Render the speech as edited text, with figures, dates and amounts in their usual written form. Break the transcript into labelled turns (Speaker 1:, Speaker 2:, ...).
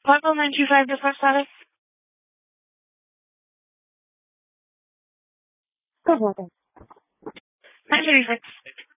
Speaker 1: Purple 925, the first status. Good water. 936.